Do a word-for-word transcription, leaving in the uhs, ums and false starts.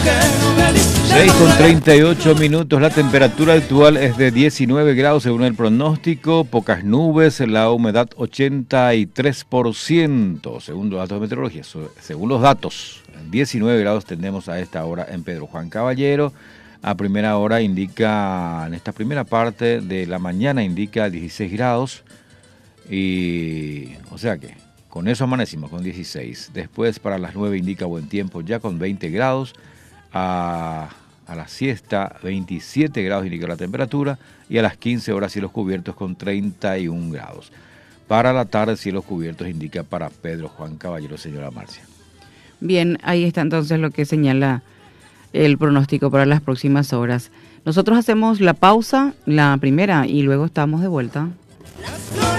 seis con treinta y ocho minutos, la temperatura actual es de diecinueve grados según el pronóstico, pocas nubes, la humedad ochenta y tres por ciento según los datos de meteorología, según los datos, diecinueve grados tenemos a esta hora en Pedro Juan Caballero. A primera hora indica, en esta primera parte de la mañana indica dieciséis grados y, o sea que con eso amanecimos con dieciséis. Después para las nueve indica buen tiempo ya con veinte grados. A, a la siesta veintisiete grados indica la temperatura y a las quince horas cielos cubiertos con treinta y un grados. Para la tarde cielos cubiertos indica para Pedro Juan Caballero, señora Marcia. Bien, ahí está entonces lo que señala el pronóstico para las próximas horas. Nosotros hacemos la pausa, la primera, y luego estamos de vuelta.